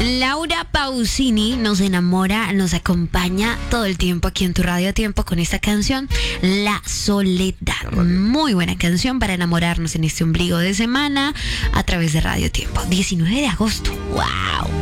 Laura Pausini nos enamora, nos acompaña todo el tiempo aquí en tu Radio Tiempo con esta canción, La Soledad. Muy buena canción para enamorarnos en este ombligo de semana a través de Radio Tiempo. 19 de agosto. ¡Wow!